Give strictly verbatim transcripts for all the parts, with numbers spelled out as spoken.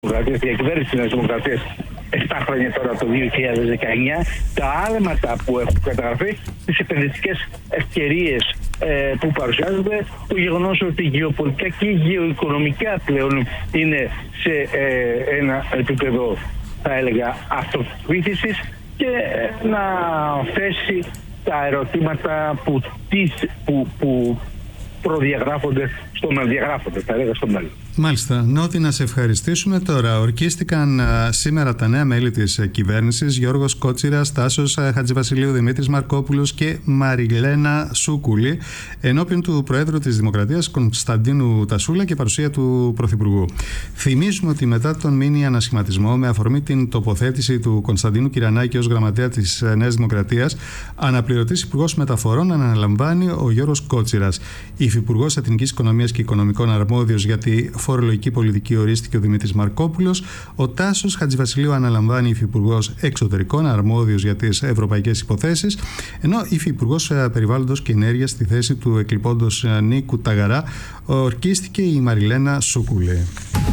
Δημοκρατίας, διακυβέρνηση της Νέας Δημοκρατίας επτά χρόνια τώρα, το δύο χιλιάδες δεκαεννιά, τα άλματα που έχουν καταγραφεί, τις επενδυτικές ευκαιρίες ε, που παρουσιάζονται, το γεγονός ότι γεωπολιτικά και γεωοικονομικά πλέον είναι σε ε, ένα επίπεδο, θα έλεγα, αυτοκτήτησης, και ε, να θέσει τα ερωτήματα που, τις, που, που προδιαγράφονται στο μέλλον, διαγράφονται, θα έλεγα, στο μέλλον. Μάλιστα. Νότι, να σε ευχαριστήσουμε. Τώρα, ορκίστηκαν α, σήμερα τα νέα μέλη της κυβέρνησης: Γιώργος Κότσιρας, Τάσος Χατζηβασιλείου, Δημήτρης Μαρκόπουλος και Μαριλένα Σούκουλη, ενώπιον του Προέδρου της Δημοκρατίας Κωνσταντίνου Τασούλα και παρουσία του Πρωθυπουργού. Θυμίζουμε ότι μετά τον μίνι ανασχηματισμό, με αφορμή την τοποθέτηση του Κωνσταντίνου Κυρανάκη ως γραμματέα της Νέας Δημοκρατίας, αναπληρωτής Υπουργός Μεταφορών αναλαμβάνει ο Γιώργος Κότσιρας. Υφυπουργός Εθνικής Οικονομίας και Οικονομικών αρμόδιος για τη φορολογική πολιτική ορίστηκε ο Δημήτρης Μαρκόπουλος. Ο Τάσος Χατζηβασιλείου αναλαμβάνει υφυπουργός Εξωτερικών αρμόδιος για τις ευρωπαϊκές υποθέσεις, ενώ υφυπουργός Περιβάλλοντος και Ενέργειας στη θέση του εκλειπώντος Νίκου Ταγαρά ορκίστηκε η Μαριλένα Σούκουλη.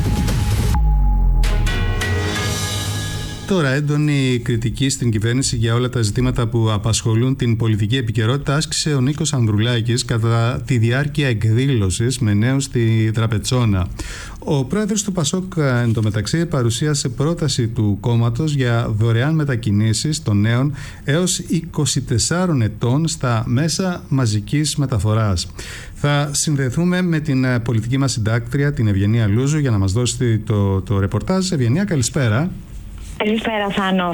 Τώρα, έντονη κριτική στην κυβέρνηση για όλα τα ζητήματα που απασχολούν την πολιτική επικαιρότητα άσκησε ο Νίκος Ανδρουλάκης κατά τη διάρκεια εκδήλωσης με νέους στη Τραπετσόνα. Ο πρόεδρος του Πασόκ, εντωμεταξύ, παρουσίασε πρόταση του κόμματος για δωρεάν μετακινήσεις των νέων έως είκοσι τεσσάρων ετών στα μέσα μαζικής μεταφοράς. Θα συνδεθούμε με την πολιτική μας συντάκτρια, την Ευγενία Λούζου, για να μας δώσει το, το ρεπορτάζ. Ευγενία, καλησπέρα. Καλησπέρα, Θάνο.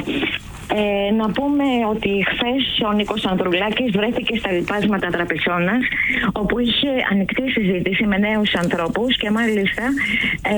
Ε, να πούμε ότι χθες ο Νίκος Ανδρουλάκης βρέθηκε στα λοιπάσματα Τραπετσόνας, όπου είχε ανοιχτή συζήτηση με νέους ανθρώπους και μάλιστα ε,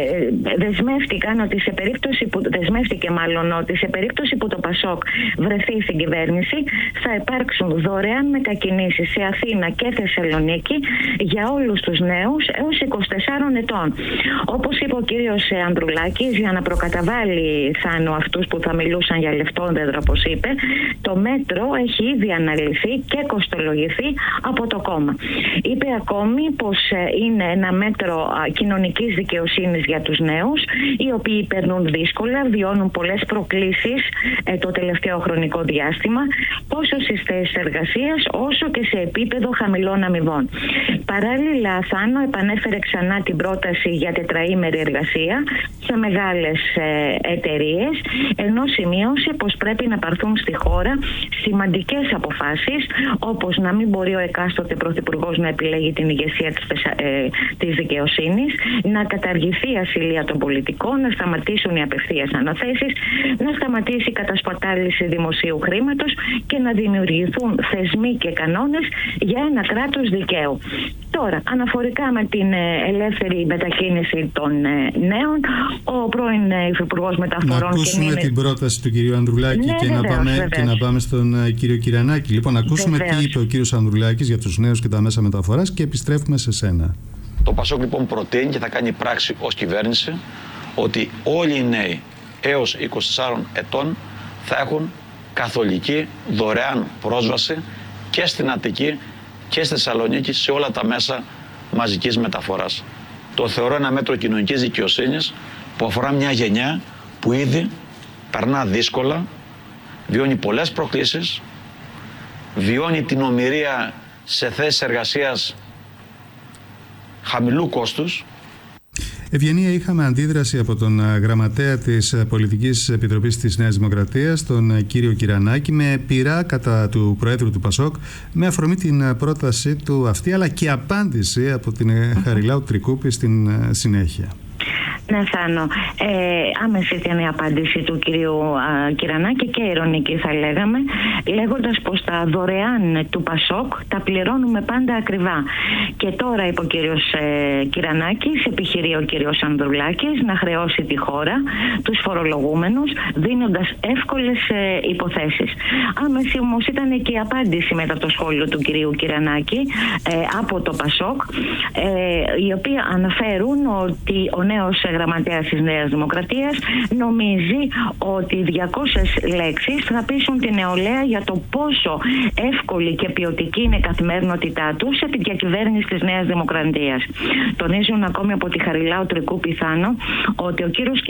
δεσμεύτηκαν ότι σε περίπτωση που, δεσμεύτηκε μάλλον ότι σε περίπτωση που το Πασόκ βρεθεί στην κυβέρνηση, θα υπάρξουν δωρεάν μετακινήσεις σε Αθήνα και Θεσσαλονίκη για όλους τους νέους έως είκοσι τεσσάρων ετών. Όπως είπε ο κύριος Ανδρουλάκης, για να προκαταβάλει, Θάνο, αυτούς που θα μιλούσαν για λεφτά, όπως είπε, το μέτρο έχει ήδη αναλυθεί και κοστολογηθεί από το κόμμα. Είπε ακόμη πως είναι ένα μέτρο κοινωνικής δικαιοσύνης για τους νέους, οι οποίοι περνούν δύσκολα, βιώνουν πολλές προκλήσεις ε, το τελευταίο χρονικό διάστημα, τόσο στις θέσεις εργασίας όσο και σε επίπεδο χαμηλών αμοιβών. Παράλληλα, Θάνο επανέφερε ξανά την πρόταση για τετραήμερη εργασία σε μεγάλες ε, εταιρείες, ενώ σημείωσε πως πρέπει να πάρθουν στη χώρα σημαντικές αποφάσεις, όπως να μην μπορεί ο εκάστοτε πρωθυπουργός να επιλέγει την ηγεσία της, ε, της δικαιοσύνης, να καταργηθεί η ασυλία των πολιτικών, να σταματήσουν οι απευθείας αναθέσεις, να σταματήσει η κατασπατάληση δημοσίου χρήματος και να δημιουργηθούν θεσμοί και κανόνες για ένα κράτος δικαίου. Τώρα, αναφορικά με την ελεύθερη μετακίνηση των νέων, ο πρώην Υφυπουργός Μεταφορών... Να ακούσουμε και την πρόταση του κυρίου Ανδρουλάκη, ναι, και, βεβαίως, να πάμε, και να πάμε στον uh, κύριο Κυρανάκη. Λοιπόν, να ακούσουμε βεβαίως τι είπε ο κύριος Ανδρουλάκης για τους νέους και τα μέσα μεταφοράς και επιστρέφουμε σε σένα. Το Πασόκ λοιπόν προτείνει και θα κάνει πράξη ως κυβέρνηση ότι όλοι οι νέοι έως είκοσι τεσσάρων ετών θα έχουν καθολική δωρεάν πρόσβαση και στην Αττική και στη Θεσσαλονίκη σε όλα τα μέσα μαζικής μεταφοράς. Το θεωρώ ένα μέτρο κοινωνικής δικαιοσύνης που αφορά μια γενιά που ήδη περνά δύσκολα, βιώνει πολλές προκλήσεις, βιώνει την ομηρία σε θέσεις εργασίας χαμηλού κόστους. Ευγενία, είχαμε αντίδραση από τον γραμματέα της Πολιτικής Επιτροπής της Νέας Δημοκρατίας, τον κύριο Κυρανάκη, με πειρά κατά του Προέδρου του Πασόκ, με αφορμή την πρόταση του αυτή, αλλά και απάντηση από την Χαριλάου Τρικούπη στην συνέχεια. Ναι, Θάνο. Ε, άμεση ήταν η απάντηση του κυρίου α, Κυρανάκη και ειρωνική, θα λέγαμε, λέγοντας πως τα δωρεάν του Πασόκ τα πληρώνουμε πάντα ακριβά. Και τώρα, είπε ο κύριος ε, Κυρανάκης, επιχειρεί ο κύριος Ανδρουλάκης να χρεώσει τη χώρα, τους φορολογούμενους, δίνοντας εύκολες ε, υποθέσεις. Άμεση όμως ήταν και η απάντηση μετά το σχόλιο του κυρίου Κυρανάκη ε, από το Πασόκ, ε, οι οποίοι αναφέρουν ότι ο νέος γραμματέας της Νέας Δημοκρατίας, νομίζει ότι διακόσιες λέξεις θα πείσουν την νεολαία για το πόσο εύκολη και ποιοτική είναι η καθημερινότητά του σε την διακυβέρνηση της Νέας Δημοκρατίας. Τονίζουν ακόμη από τη Χαριλάου Τρικού Πιθάνο ότι ο κύριος